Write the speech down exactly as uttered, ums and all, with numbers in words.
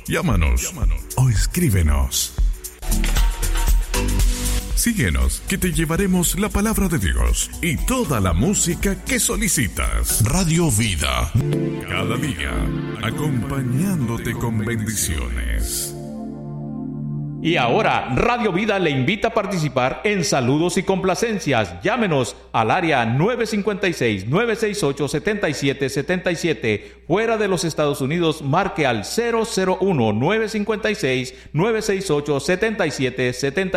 Llámanos, Llámanos. o escríbenos. Síguenos, que te llevaremos la palabra de Dios y toda la música que solicitas. Radio Vida. Cada día, acompañándote con bendiciones. Y ahora, Radio Vida le invita a participar en saludos y complacencias. Llámenos al área nueve cinco seis, nueve seis ocho, siete siete siete siete. Fuera de los Estados Unidos, marque al cero cero uno, nueve cinco seis, nueve seis ocho, siete siete siete siete.